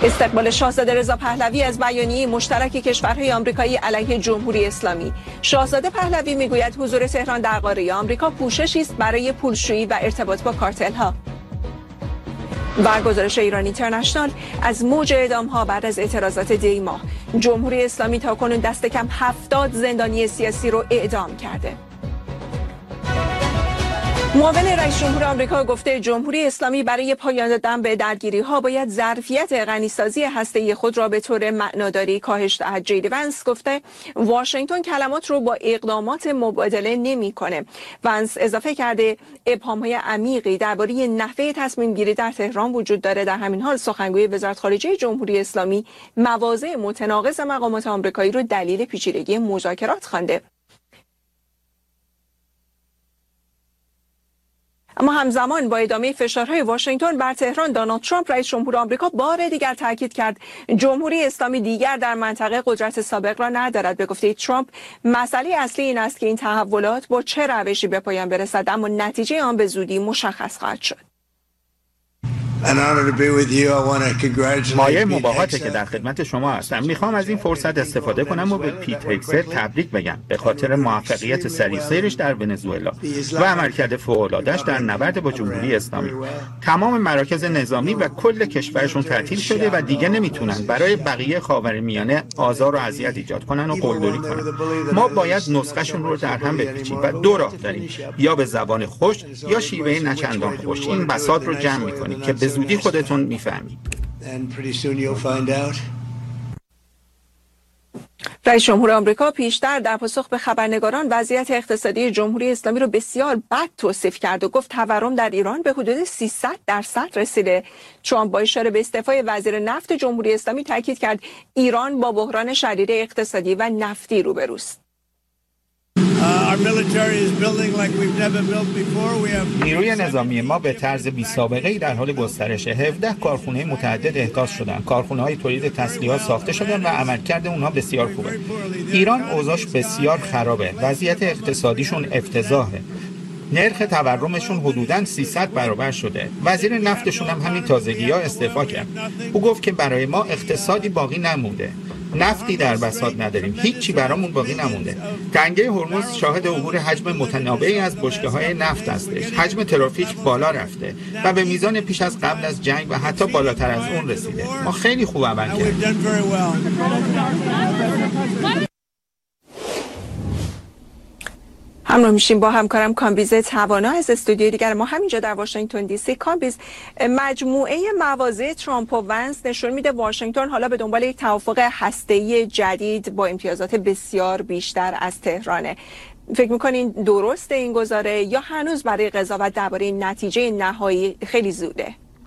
استقبال شاهزاده رضا پهلوی از بیانیه مشترک کشورهای آمریکایی علیه جمهوری اسلامی. شاهزاده پهلوی میگوید حضور تهران در قاره آمریکا پوششی است برای پولشویی و ارتباط با کارتل‌ها. و گزارش ایران اینترنشنال از موج اعدام‌ها بعد از اعتراضات دی ماه. جمهوری اسلامی تاکنون دست کم 70 زندانی سیاسی رو اعدام کرده. معاون رئیس جمهور آمریکا گفته جمهوری اسلامی برای پایان دادن به درگیری‌ها باید ظرفیت غنیسازی هسته‌ای خود را به طور معناداری کاهش دهد. جی دی ونس گفته واشنگتن کلمات رو با اقدامات مبادله نمی‌کنه. ونس اضافه کرده ابهام‌های عمیقی درباره نحوه تصمیم گیری در تهران وجود داره. در همین حال سخنگوی وزارت خارجه جمهوری اسلامی مواضع متناقض مقامات آمریکایی رو دلیل پیچیدگی مذاکرات خوانده. اما همزمان با ادامه فشارهای واشنگتن بر تهران، دونالد ترامپ رئیس جمهور آمریکا بار دیگر تاکید کرد جمهوری اسلامی دیگر در منطقه قدرت سابق را ندارد. به گفته ترامپ مسئله اصلی این است که این تحولات با چه روشی به پایان برسد، اما نتیجه آن به زودی مشخص خواهد شد. مایه مباهاته که در خدمت شما هستم. میخوام از این فرصت استفاده کنم و به پیت هگست تبریک بگم به خاطر موفقیت سریع سیرش در ونزوئلا و عملکرد فوق‌العاده‌اش در نبرد با جمهوری اسلامی. تمام مراکز نظامی و کل کشورشون تعطیل شده و دیگه نمیتونن برای بقیه خاورمیانه آزار و اذیت ایجاد کنن و قلدری کنن. ما باید نسخه‌شون رو در هم بپیچیم و دو راه داریم، یا به زبان خوش یا شیوه نچندان خوش. این بساط رو جمع می‌کنیم که به زودی خودتون میفهمید. رئیس جمهور آمریکا پیشتر در پاسخ به خبرنگاران وضعیت اقتصادی جمهوری اسلامی رو بسیار بد توصیف کرد و گفت تورم در ایران به حدود 300% رسیده. ترامپ با اشاره به استعفای وزیر نفت جمهوری اسلامی تاکید کرد ایران با بحران شدید اقتصادی و نفتی روبروست. نیروی نظامی ما به طرز بی‌سابقه‌ای در حال گسترش 17 کارخانه متعدد احداث شدند. کارخانه‌های تولید تسلیحات ساخته شدند و عملکرد اونها بسیار خوبه. ایران اوضاعش بسیار خرابه. وضعیت اقتصادیشون افتضاحه. نرخ تورمشون حدوداً 300 برابر شده. وزیر نفتشون هم همین تازگی‌ها استعفا کرد. او گفت که برای ما اقتصادی باقی نمونده. نفتی در بساط نداریم، هیچی برامون باقی نمونده. تنگه هرمز شاهد عبور حجم متنوعی از بشکه‌های نفت هستش. حجم ترافیک بالا رفته و به میزان پیش از قبل از جنگ و حتی بالاتر از اون رسیده. ما خیلی خوب عمل کردیم. همراه میشیم با همکارم کامبیز توانا از استودیوی دیگر ما همینجا در واشنگتن دی سی. کامبیز، مجموعه مواضع ترامپ و ونس نشون میده واشنگتن حالا به دنبال یک توافق هسته‌ای جدید با امتیازات بسیار بیشتر از تهرانه. فکر میکنین درسته این گزاره یا هنوز برای قضاوت درباره نتیجه نهایی خیلی زوده؟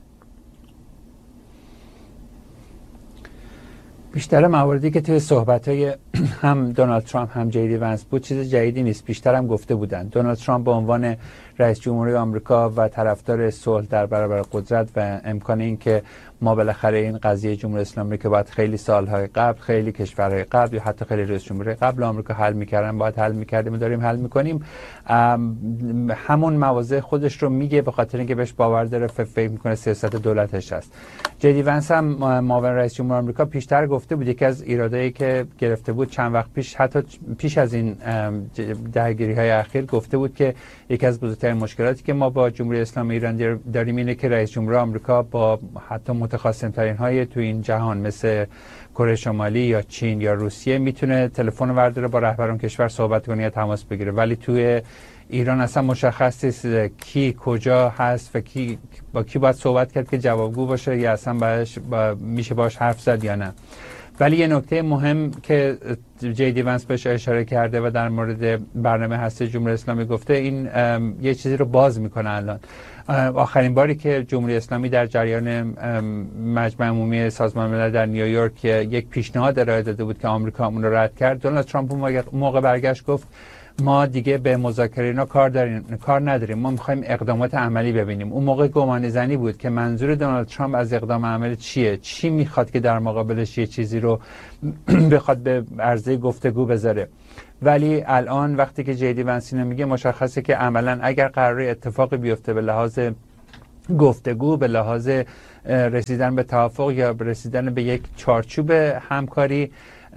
بیشتر مواردی که توی صحبت‌های هم دونالد ترامپ هم جی دی ونس بود چیز جدیدی نیست. بیشتر هم گفته بودن. دونالد ترامپ به عنوان رئیس جمهوری آمریکا و طرفدار صلح در برابر قدرت و امکان این که ما بالاخره این قضیه جمهوری اسلامی که باید خیلی سالهای قبل، خیلی کشورهای قبل یا حتی خیلی رئیس جمهوری قبل آمریکا حل می‌کردن، باید حل می‌کردیم و داریم حل می‌کنیم، همون مواضع خودش رو میگه به خاطر اینکه بهش باور داره، فکر می‌کنه سیاست دولتش هست. جی دی ونس هم معاون رئیس جمهور آمریکا پیشتر گفته بود یکی از ایرادایی که گرفته بود چند وقت پیش، حتی پیش از این درگیری‌های اخیر، گفته بود که یکی از بزرگترین مشکلاتی که ما با جمهوری اسلامی ایران داریم اینه که رئیس جمهور آمریکا با حتی متخاصم‌ترین های تو این جهان مثل کره شمالی یا چین یا روسیه میتونه تلفن ورداره با رهبران کشور صحبت کنه یا تماس بگیره، ولی توی ایران اصلا مشخص نیست کی کجا هست و کی با کی باید صحبت کرد که جوابگو باشه یا اصلا میشه باش حرف زد یا نه. ولی یه نکته مهم که جی دی ونس بهش اشاره کرده و در مورد برنامه هسته جمهوری اسلامی گفته، این یه چیزی رو باز میکنه الان. آخرین باری که جمهوری اسلامی در جریان مجمع عمومی سازمان ملل در نیویورک یک پیشنهاد ارائه داده بود که آمریکا اون رو رد کرد، دونالد ترامپ اون موقع برگشت گفت ما دیگه به مذاکره اینا کار نداریم، ما میخوایم اقدامات عملی ببینیم. اون موقع گمان زنی بود که منظور دونالد ترامپ از اقدام عملی چیه، چی میخواد که در مقابلش یه چیزی رو بخواد به عرضه گفتگو بذاره. ولی الان وقتی که جی دی ونس میگه مشخصه که عملا اگر قراره اتفاقی بیفته به لحاظ گفتگو، به لحاظ رسیدن به توافق یا رسیدن به یک چارچوب همکاری،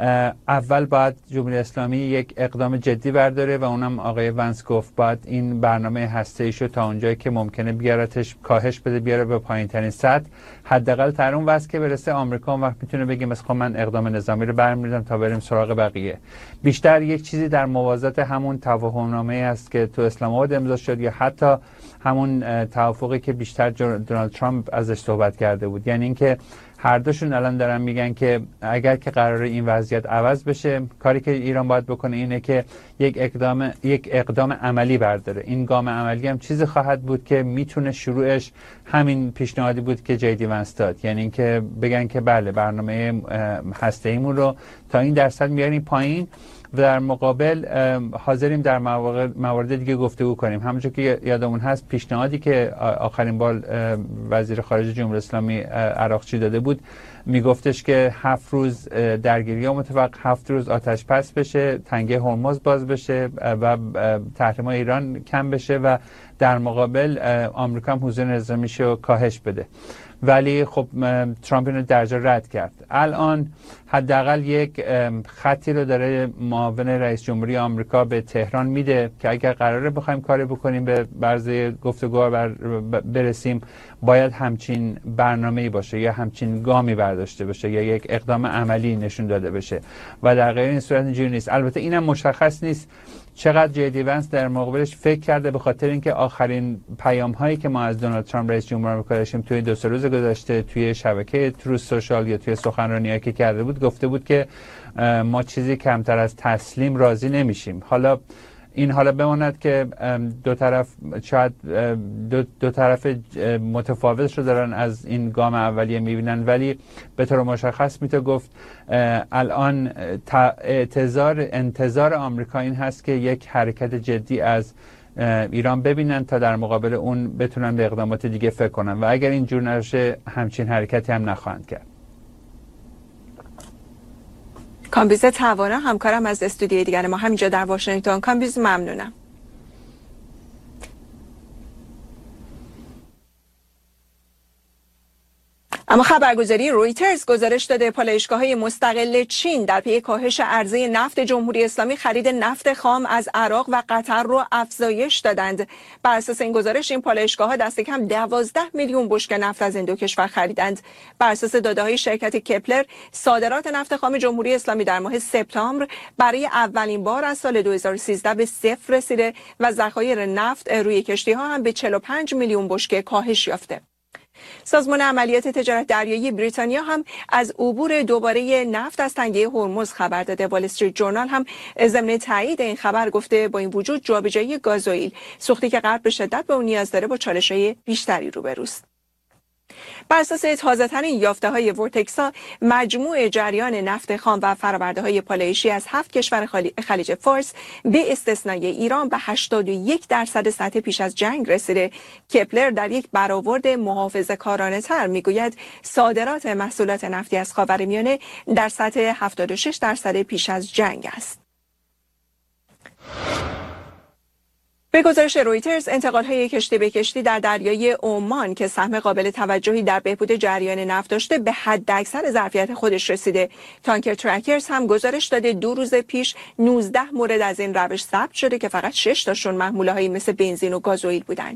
اول باید جمهوری اسلامی یک اقدام جدی برداره و اونم آقای ونس گفت باید این برنامه هسته‌ایشو تا اونجایی که ممکنه بیارتش کاهش بده، بیاره به پایین‌ترین سطح، حداقل تا اون واسه که برسه آمریکا اون وقت میتونه بگه مثلا من اقدام نظامی رو برمی‌دارم تا بریم سراغ بقیه. بیشتر یک چیزی در موازات همون توافقنامه‌ای است که تو اسلام آباد امضا شد یا حتی همون توافقی که بیشتر دونالد ترامپ ازش صحبت کرده بود، یعنی اینکه هر دوشون الان دارن میگن که اگر که قراره این وضعیت عوض بشه، کاری که ایران باید بکنه اینه که یک اقدام عملی برداره. این گام عملی هم چیزی خواهد بود که میتونه شروعش همین پیشنهادی بود که جی دی ونس داد، یعنی اینکه بگن که بله برنامه هسته‌ایمون رو تا این درصد میاریم پایین و در مقابل حاضریم در موارد دیگه گفتگو کنیم. همونجور که یادمون هست پیشنهادی که آخرین بار وزیر خارجه جمهوری اسلامی عراقچی داده بود میگفتش که 7 روز درگیری‌ها متوقف، 7 روز آتش بس بشه، تنگه هرمز باز بشه و تحریم‌های ایران کم بشه و در مقابل آمریکا هم حضور نظامیشو کاهش بده. ولی خب ترامپ اینو درجا رد کرد. الان حداقل یک خطی رو داره معاون رئیس جمهوری آمریکا به تهران میده که اگر قراره بخوایم کاری بکنیم به برزه گفتگوها برسیم، باید همچین برنامه‌ای باشه یا همچین گامی برداشته بشه یا یک اقدام عملی نشون داده بشه و در غیر این صورت اینجوری نیست. البته اینم مشخص نیست چقدر جی دی ونس در مقابلش فکر کرده، به خاطر اینکه آخرین پیام هایی که ما از دونالد ترامپ رئیس جمهور آمریکا داشتیم توی 2 روز گذشته توی شبکه تروث سوشال یا توی سخنرانی‌هایی که کرده بود گفته بود که ما چیزی کمتر از تسلیم راضی نمیشیم. حالا این حالا بماند که دو طرف شاید دو طرف متفاوتش رو دارن از این گام اولیه میبینن، ولی به طور مشخص میتونه گفت الان انتظار آمریکا این هست که یک حرکت جدی از ایران ببینن تا در مقابل اون بتونن به اقدامات دیگه فکر کنن و اگر اینجور نشه همچین حرکتی هم نخواهند کرد. کامبیز توانا همکارم از استودیوی دیگر ما همینجا در واشنگتن. کامبیز ممنونم. اما خبرگزاری رویترز گزارش داده پالایشگاه‌های مستقل چین در پی کاهش عرضه نفت جمهوری اسلامی خرید نفت خام از عراق و قطر رو افزایش دادند. بر اساس این گزارش این پالایشگاه‌ها دست کم 12 میلیون بشکه نفت از این دو کشور خریدند. بر اساس داده‌های شرکت کپلر، صادرات نفت خام جمهوری اسلامی در ماه سپتامبر برای اولین بار از سال 2013 به صفر رسیده و ذخایر نفت روی کشتی‌ها هم به 45 میلیون بشکه کاهش یافته. سازمان عملیات تجارت دریایی بریتانیا هم از عبور دوباره نفت از تنگه هرمز خبر داده. وال استریت جورنال هم ضمن تایید این خبر گفته با این وجود جابجایی گازوئیل، سوختی که غرب به شدت به اون نیاز داره، با چالش‌های بیشتری روبروست. بر اساس تازه‌ترین یافته‌های ورتکسا، مجموع جریان نفت خام و فرآورده‌های پالایشی از 7 کشور خلیج فارس به استثنای ایران به 81% سطح پیش از جنگ رسیده. کپلر در یک برآورد محافظه‌کارانه‌تر میگوید صادرات محصولات نفتی از خاورمیانه در سطح 76% پیش از جنگ است. به گزارش رویترز، انتقال‌های کشتی به کشتی در دریای عمان که سهم قابل توجهی در بهبود جریان نفت داشته به حداکثر ظرفیت خودش رسیده. تانکر ترکرز هم گزارش داده 2 روز پیش 19 مورد از این روش ثبت شده که فقط 6 تاشون محموله‌هایی مثل بنزین و گازوئیل بودند.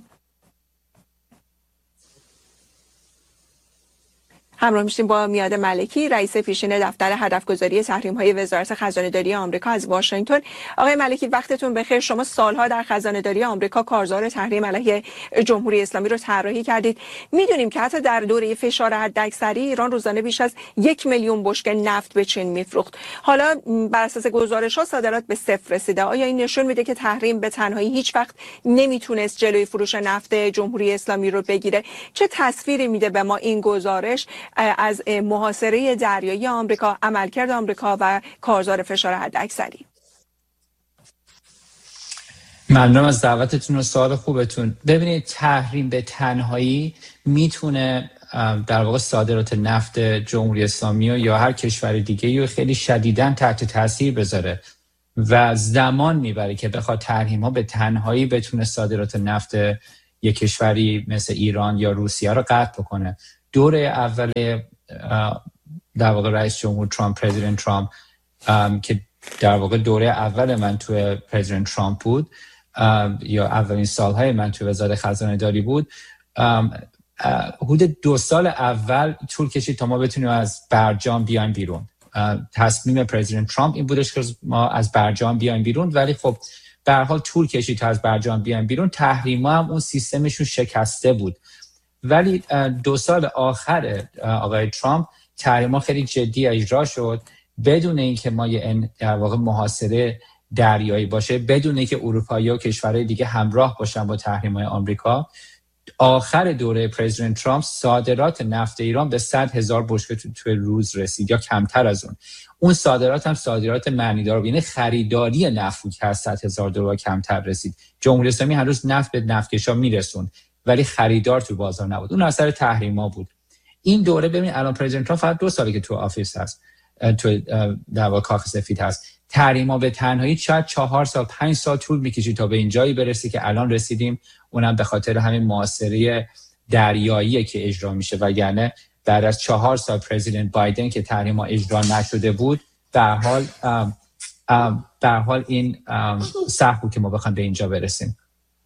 همراه میشیم با میاد ملکی، رئیس پیشین دفتر هدفگذاری تحریم‌های وزارت خزانه‌داری آمریکا از واشنگتن. آقای ملکی وقتتون بخیر. شما سالها در خزانه‌داری آمریکا کارزار تحریم علیه جمهوری اسلامی رو طراحی کردید. میدونیم که حتی در دوره فشار حداکثری ایران روزانه بیش از 1 میلیون بشکه نفت به چین میفروخت. حالا بر اساس گزارش‌ها صادرات به صفر رسیده. آیا این نشون میده که تحریم به تنهایی هیچ وقت نمیتونست جلوی فروش نفت جمهوری اسلامی رو بگیره؟ چه تصویری میده به ما این گزارش از محاصره دریایی آمریکا، عملکرد آمریکا و کارزار فشار حداکثری؟ ممنونم از دعوتتون و سوال خوبتون. ببینید، تحریم به تنهایی میتونه در واقع صادرات نفت جمهوری اسلامی یا هر کشور دیگه رو خیلی شدیداً تحت تاثیر بذاره و زمان میبره که بخواد تحریم‌ها به تنهایی بتونه صادرات نفت یک کشوری مثل ایران یا روسیه رو قطع بکنه. دور اول در واقع رئیس جمهور ترامپ، پرزیدنت ترامپ، که در واقع دوره اول من توی پرزیدنت ترامپ بود یا اولین سالهای من توی وزارت خزانه داری بود، حدود 2 سال اول طول کشید تا ما بتونیم از برجام بیایم بیرون. تصمیم پرزیدنت ترامپ این بودش که ما از برجام بیایم بیرون، ولی خب به هر حال طول کشید تا از برجام بیایم بیرون. تحریما هم اون سیستمشون شکسته بود، ولی 2 سال آخر آقای ترامپ تحریما خیلی جدی اجرا شد بدون اینکه ما یه در واقع محاصره دریایی باشه، بدون اینکه اروپایی‌ها و کشورهای دیگه همراه باشن با تحریم‌های آمریکا. آخر دوره پرزیدنت ترامپ صادرات نفت ایران به 100,000 بشکه توی روز رسید یا کمتر از اون صادرات هم صادرات معنیدار بود، یعنی خریداری نفت که از 100,000 دلار کمتر رسید. جمهوری اسلامی هنوز نفت به نفتکشا میرسوند ولی خریدار تو بازار نبود، اون اثر تحریما بود. این دوره ببین الان پرزیدنت ترامپ فقط 2 ساله که تو آفیس هست، تو در واقع کاخ سفید هست. تحریما به تنهایی شاید 4 سال 5 سال طول میکشید تا به این جایی برسی که الان رسیدیم، اونم به خاطر همین محاصره دریایی که اجرا میشه. وگرنه بعد از 4 سال پرزیدنت بایدن که تحریما اجرا نشده بود، در حال این سخت بود که ما بخوایم به اینجا برسیم.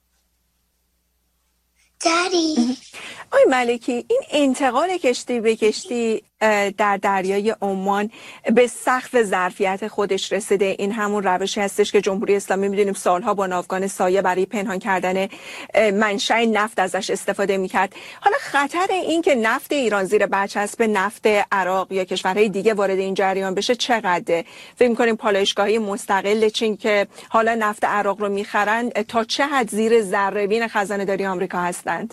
دادی آقای ملکی، این انتقال کشتی به کشتی در دریای عمان به سقف ظرفیت خودش رسیده، این همون روشی هستش که جمهوری اسلامی میدونیم سالها با ناوگان سایه برای پنهان کردن منشأ نفت ازش استفاده میکرد. حالا خطر این که نفت ایران زیر برچسب نفت عراق یا کشورهای دیگه وارد این جریان بشه چقدره؟ فکر می‌کنیم پالایشگاهی مستقل چین که حالا نفت عراق رو میخرن تا چه حد زیر ذره‌بین خزانه‌داری آمریکا هستند؟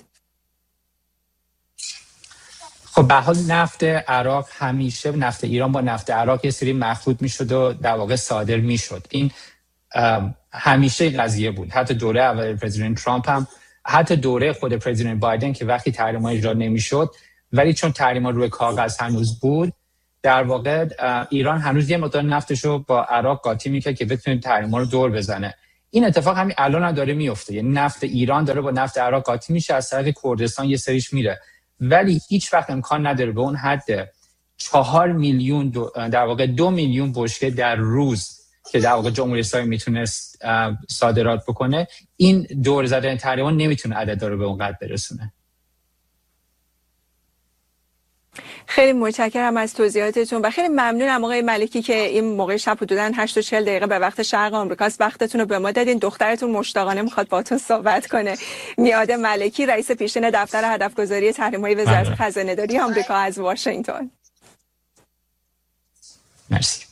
خب به حال نفت عراق همیشه، نفت ایران با نفت عراق یه سری مخلوط میشد و در واقع صادر میشد. این همیشه قضیه بود، حتی دوره اول پرزیدنت ترامپ هم، حتی دوره خود پرزیدنت بایدن که وقتی تحریم‌ها اجرا نمیشد ولی چون تحریم‌ها روی کاغذ هنوز بود، در واقع ایران هنوز یه مقدار نفتشو با عراق قاطی میکرد که بتونه تحریم‌ها رو دور بزنه. این اتفاق همین الان هم داره میفته، یعنی نفت ایران داره با نفت عراق قاطی میشه، از طرف کردستان یه سریش میره، ولی هیچ وقت امکان نداره به اون حد 4 میلیون در واقع 2 میلیون بشکه در روز که در واقع جمهوری اسلامی میتونست صادرات بکنه، این دور زدن تحریما نمیتونه عدد رو به اون قدر برسونه. خیلی متشکرم از توضیحاتتون و خیلی ممنونم آقای ملکی که این موقع شب حدوداً 8:40 به وقت شرق آمریکاست وقتتون رو به ما دادین. دخترتون مشتاقانه میخواد باهاتون صحبت کنه. میاد ملکی، رئیس پیشین دفتر هدفگذاری تحریم‌های وزارت خزانه‌داری آمریکا از واشنگتن. مرسی.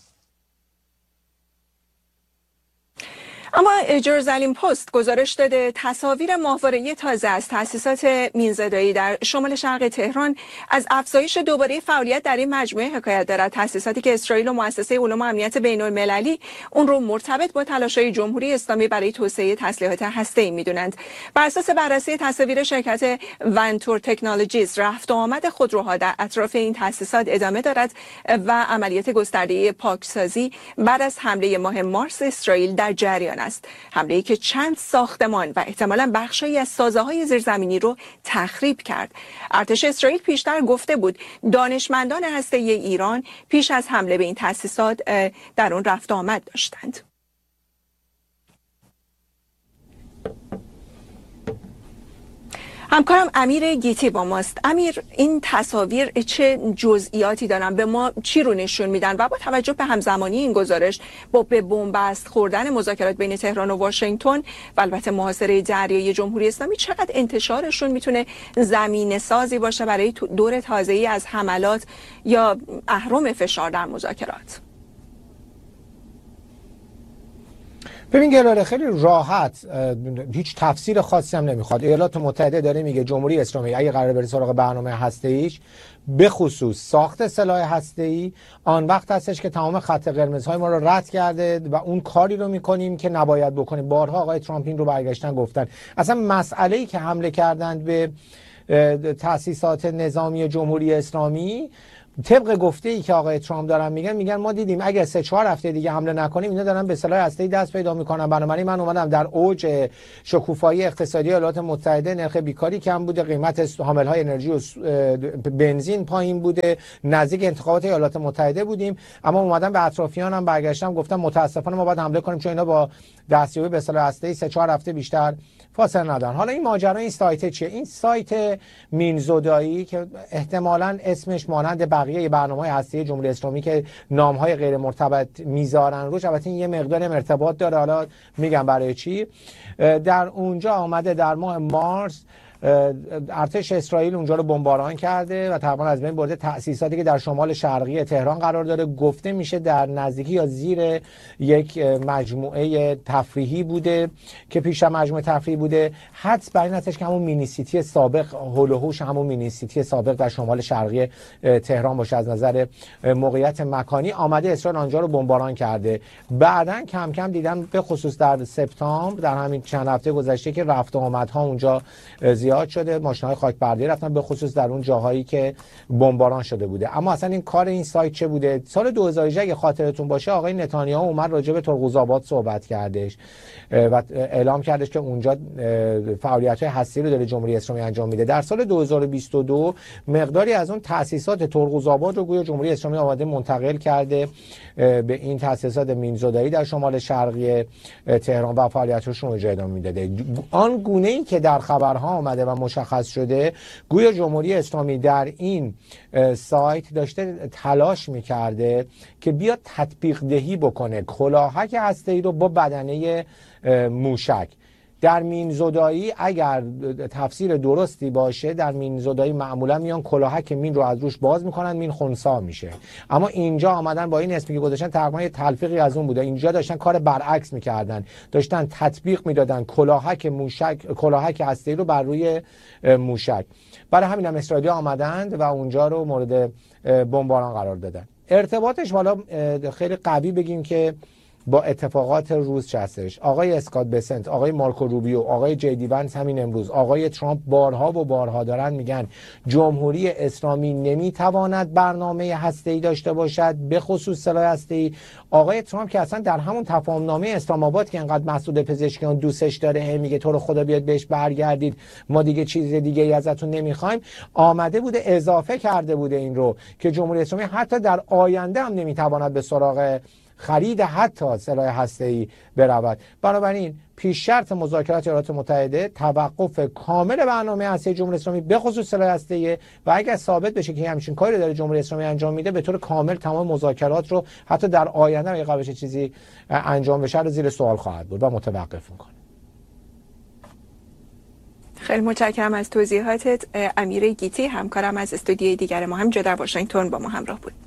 اما جرزالیم پست گزارش داده تصاویر ماهواره‌ای تازه از تأسیسات مینزدایی در شمال شرق تهران از افزایش دوباره فعالیت در این مجموعه حکایت دارد. تأسیساتی که اسرائیل و مؤسسه علوم و امنیت بین‌المللی اون رو مرتبط با تلاش‌های جمهوری اسلامی برای توسعه تسلیحات هسته‌ای می‌دونند. بر اساس بررسی تصاویر شرکت ونتور تکنولوژیز، رفت و آمد خودروها در اطراف این تأسیسات ادامه دارد و عملیات گسترده پاکسازی بعد از حمله ماه مارس اسرائیل در جریان است. حمله‌ای که چند ساختمان و احتمالاً بخشی از سازه‌های زیرزمینی رو تخریب کرد. ارتش اسرائیل پیشتر گفته بود دانشمندان هسته‌ای ایران پیش از حمله به این تأسیسات در اون رفت آمد داشتند. همکارم امیر گیتی با ماست. امیر، این تصاویر چه جزئیاتی دارن؟ به ما چی رو نشون میدن؟ و با توجه به همزمانی این گزارش با به بنبست خوردن مذاکرات بین تهران و واشنگتن و البته محاصره دریایی جمهوری اسلامی، چقدر انتشارشون میتونه زمینه سازی باشه برای دور تازه‌ای از حملات یا اهرم فشار در مذاکرات؟ ببین گلاره، خیلی راحت، هیچ تفسیر خاصی هم نمیخواد. ایالات متحده داره میگه جمهوری اسلامی اگه قرار بره سراغ برنامه هسته‌ایش، به خصوص ساخت سلاح هسته‌ای، آن وقت هستش که تمام خط قرمزهای ما رو رد کرده و اون کاری رو میکنیم که نباید بکنیم. بارها آقای ترامپ این رو برگشتن گفتن. اصلا مسئله‌ای که حمله کردند به تأسیسات نظامی جمهوری اسلامی طبق گفته‌ای که آقای ترامپ دارن میگن ما دیدیم اگه 3-4 هفته دیگه حمله نکنیم اینا دارن به سلاح هسته‌ای دست پیدا میکنن. بنابراین من اومدم در اوج شکوفایی اقتصادی ایالات متحده، نرخ بیکاری کم بوده، قیمت حامل‌های انرژی و بنزین پایین بوده، نزدیک انتخابات ایالات متحده بودیم، اما اومدم به اطرافیانم برگشتم گفتم متاسفانه ما باید حمله کنیم چون اینا با دستیابی به سلاح هسته‌ای 3-4 هفته بیشتر فاصله ندارن. حالا این ماجرا این سایت چیه؟ این سایت مینزودایی که احتمالاً اسمش مانند بقیه برنامه‌های هسته‌ای جمهوری اسلامی که نام‌های غیر مرتبط میذارن روش، البته این یه مقدار ارتباط داره، حالا میگم برای چی. در اونجا آمده در ماه مارس ارتش اسرائیل اونجا رو بمباران کرده و تقریبا از بین برده تأسیساتی که در شمال شرقی تهران قرار داره. گفته میشه در نزدیکی یا زیر یک مجموعه تفریحی بوده که پیش مجموعه تفریحی بوده. حدس بر این هستش که همون مینی سیتی سابق هول و هوش همون مینی سیتی سابق در شمال شرقی تهران باشه از نظر موقعیت مکانی. آمده اسرائیل آنجا رو بمباران کرده. بعدن کم کم دیدم به خصوص در سپتامبر در همین چند هفته گذشته که رفت و آمدها اونجا زیاد شده، ماشین‌های خاکبرداری رفتن به خصوص در اون جاهایی که بمباران شده بوده. اما اصلا این کار این سایت چه بوده؟ سال 2018 اگه خاطرتون باشه آقای نتانیاهو اومد راجع به ترقوزآباد صحبت کردش و اعلام کردش که اونجا فعالیت‌های هسته‌ای رو داره جمهوری اسلامی انجام میده. در سال 2022 مقداری از اون تأسیسات ترقوزآباد رو گویا جمهوری اسلامی آماده منتقل کرده به این تأسیسات مینزودایی در شمال شرقی تهران و فعالیت‌هاشون رو ادامه میداده. آن گونه‌ای که در خبرها آمده و مشخص شده گویا جمهوری اسلامی در این سایت داشته تلاش میکرده که بیاد تطبیق دهی بکنه کلاهک هسته‌ای رو با بدنه موشک. در مینزودایی اگر تفسیر درستی باشه در مینزودایی معمولا میان کلاهک مین رو از روش باز میکنن، مین خنثی میشه. اما اینجا آمدن با این اسمی که گذاشتن تقریبا تلفیقی از اون بوده. اینجا داشتن کار برعکس میکردن، داشتن تطبیق میدادن کلاهک موشک، کلاهک هسته‌ای رو بر روی موشک. برای همین هم اسرائیلی آمدند و اونجا رو مورد بمباران قرار دادن. ارتباطش حالا خیلی قوی بگیم که با اتفاقات روز چه هستش. آقای اسکات بسنت، آقای مارکو روبیو، آقای جی دی ونس همین امروز، آقای ترامپ بارها و بارها دارن میگن جمهوری اسلامی نمیتواند برنامه هسته‌ای داشته باشد، به خصوص سلاح هسته‌ای. آقای ترامپ که اصلا در همون تفاهمنامه اسلام آباد که انقدر مسعود پزشکیان دوستش داره میگه تو رو خدا بیاد بهش برگردید، ما دیگه چیز دیگه ای ازتون نمیخوایم، آمده بوده اضافه کرده بوده این رو که جمهوری اسلامی حتی در آینده هم نمیتواند به سراغ خرید حتی سلاح هسته‌ای برود. بنابراین پیش شرط مذاکرات ایالات متحده توقف کامل برنامه هسته‌ای جمهوری اسلامی به خصوص سلاح هسته‌ای و اگر ثابت بشه که همچین کاری داره جمهوری اسلامی انجام میده به طور کامل تمام مذاکرات رو حتی در آینده اگه قرار بشه چیزی انجام بشه رو زیر سوال خواهد بود و متوقف میکنه. خیلی متشکرم از توضیحاتت. امیر گیتی همکارم از استودیوی دیگر ما همینجا در واشنگتن با ما همراه بود.